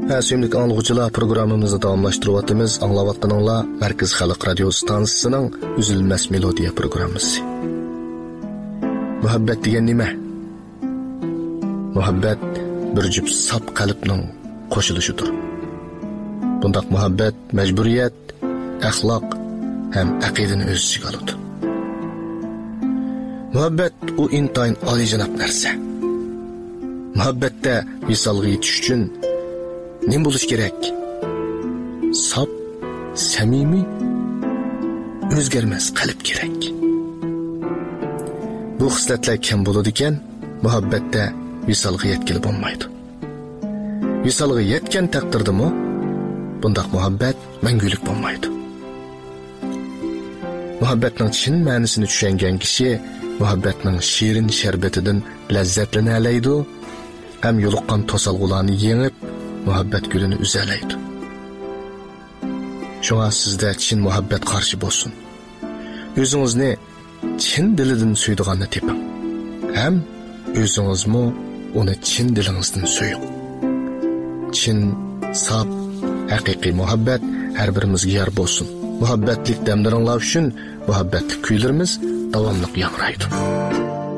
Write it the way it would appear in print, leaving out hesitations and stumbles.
Süymlik anlıqçılar programımızı davamlaştırıvatımız anlavatqanınla Merkez Xalq Radio Stansiyasının Üzülmez Melodiya programımızı. Muhabbet degen nima? Muhabbet bir jup sap qalbning qo'shilishidir. Bundaq muhabbet majburiyat, axloq ham aqidani o'z ichiga oladi. Muhabbet u intayin oliyjanob narsa. Muhabbatda visolga yetish uchun nima bo'lish kerak? Sap, samimiy, o'zgarmas qalb kerak. Bu xislatlar kam bo'ladi ekan, muhabbatda visolga yetkili bo'lmaydi. Visolga yetgan taqdirdami, bundaq muhabbat mangulik bo'lmaydi. Muhabbatning chin ma'nosini tushungan kishi muhabbatning shirin sharbatidan lazzatlana oladi, ham yo'liqqan to'salg'ularni yengib, muhabbat gulini uzalaydi. Shunga sizda chin muhabbat qarshi bo'lsin. O'zingizni chin dilidan suydiganni teping. Ham o'zingizmi uni chin dilingizdan suying. Chin, saf, haqiqiy muhabbat har birimizga yor bo'lsin. Muhabbatlik damlaringlar uchun muhabbatli kuylarimiz davomli yangraydi.